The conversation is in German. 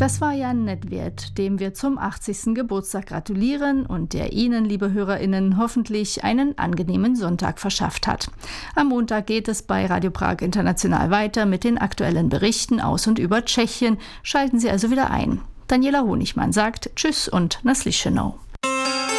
Das war Jan Nedvěd, dem wir zum 80. Geburtstag gratulieren und der Ihnen, liebe HörerInnen, hoffentlich einen angenehmen Sonntag verschafft hat. Am Montag geht es bei Radio Prag International weiter mit den aktuellen Berichten aus und über Tschechien. Schalten Sie also wieder ein. Daniela Honigmann sagt Tschüss und na slyšenou.